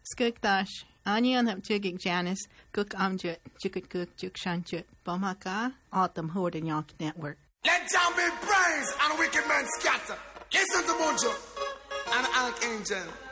Skuk dash. Anian have jigig Janice, cook amjet, chicket cook, juk shanchut, bomaka, autumn hoard in York network. Let down be praise and wicked men scatter. Listen to Mojo and Archangel.